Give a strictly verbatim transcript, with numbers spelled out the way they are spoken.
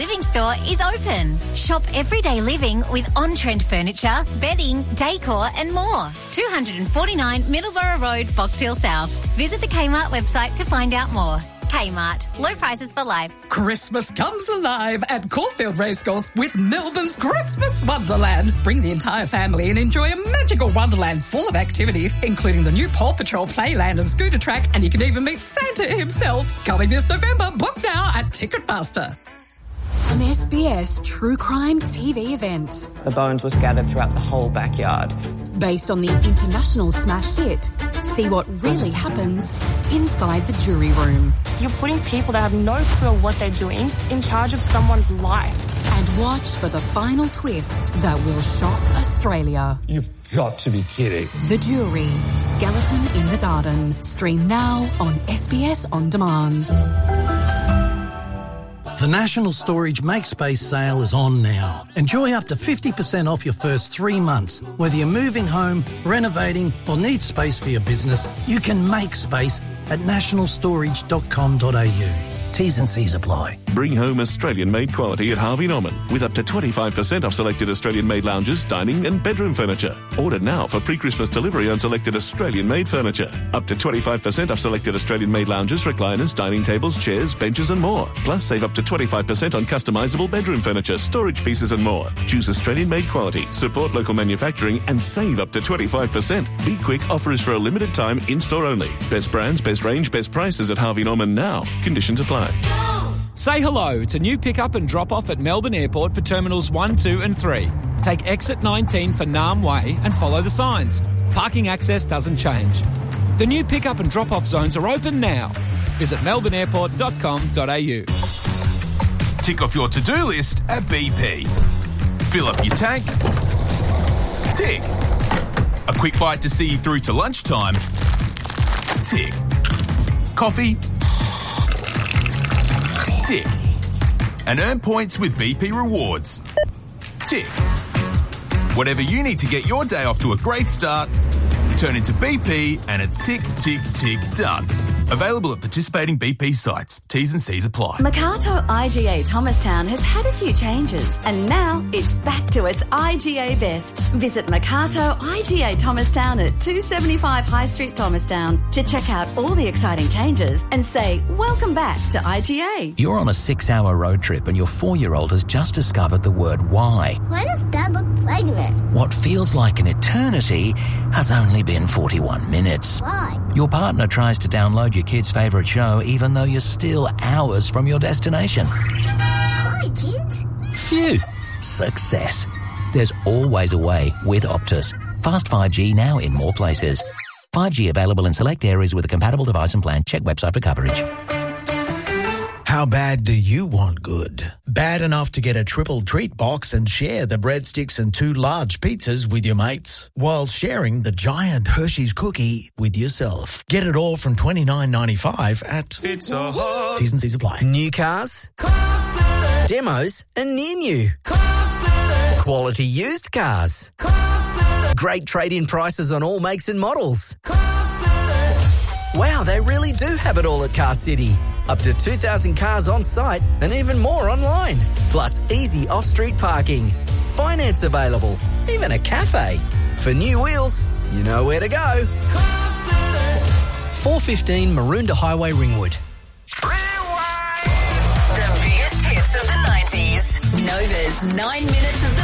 Living store is open. Shop everyday living with on-trend furniture, bedding, decor and more. two forty-nine Middleborough Road, Box Hill South. Visit the Kmart website to find out more. Kmart. Low prices for life. Christmas comes alive at Caulfield Racecourse with Melbourne's Christmas Wonderland. Bring the entire family and enjoy a magical wonderland full of activities, including the new Paw Patrol Playland and scooter track, and you can even meet Santa himself. Coming this November. Book now at Ticketmaster. An S B S true crime T V event. The bones were scattered throughout the whole backyard. Based on the international smash hit, see what really happens inside the jury room. You're putting people that have no clue what they're doing in charge of someone's life. And watch for the final twist that will shock Australia. You've got to be kidding. The Jury, Skeleton in the Garden. Stream now on S B S On Demand. The National Storage MakeSpace sale is on now. Enjoy up to fifty percent off your first three months. Whether you're moving home, renovating or need space for your business, you can make space at national storage dot com dot a u. T's and C's apply. Bring home Australian-made quality at Harvey Norman with up to twenty-five percent off selected Australian-made lounges, dining and bedroom furniture. Order now for pre-Christmas delivery on selected Australian-made furniture. Up to twenty-five percent off selected Australian-made lounges, recliners, dining tables, chairs, benches and more. Plus, save up to twenty-five percent on customisable bedroom furniture, storage pieces and more. Choose Australian-made quality, support local manufacturing and save up to twenty-five percent. Be quick, offer is for a limited time, in-store only. Best brands, best range, best prices at Harvey Norman now. Conditions apply. Say hello to new pick-up and drop-off at Melbourne Airport for Terminals one, two and three. Take exit nineteen for Nam Way and follow the signs. Parking access doesn't change. The new pick-up and drop-off zones are open now. Visit melbourne airport dot com dot a u. Tick off your to-do list at B P. Fill up your tank. Tick. A quick bite to see you through to lunchtime. Tick. Coffee. Tick. And earn points with B P Rewards. Tick. Whatever you need to get your day off to a great start, turn into B P and it's tick, tick, tick, done. Available at participating B P sites. T's and C's apply. Makato I G A Thomastown has had a few changes and now it's back to its I G A best. Visit Makato I G A Thomastown at two seventy-five High Street, Thomastown to check out all the exciting changes and say welcome back to I G A. You're on a six-hour road trip and your four-year-old has just discovered the word why. Why does Dad look pregnant? What feels like an eternity has only been forty-one minutes. Why? Your partner tries to download your kid's favourite show even though you're still hours from your destination. Hi, kids. Phew. Success. There's always a way with Optus. Fast five G now in more places. five G available in select areas with a compatible device and plan. Check website for coverage. How bad do you want good? Bad enough to get a triple treat box and share the breadsticks and two large pizzas with your mates, while sharing the giant Hershey's cookie with yourself. Get it all from twenty-nine ninety-five at Pizza Hut. T's and C's apply. New cars, demos and near new. Quality used cars. Great trade-in prices on all makes and models. Wow, they really do have it all at Car City. Up to two thousand cars on site and even more online. Plus easy off-street parking. Finance available. Even a cafe. For new wheels, you know where to go. four fifteen Maroondah Highway, Ringwood. The biggest hits of the nineties. Nova's nine minutes of the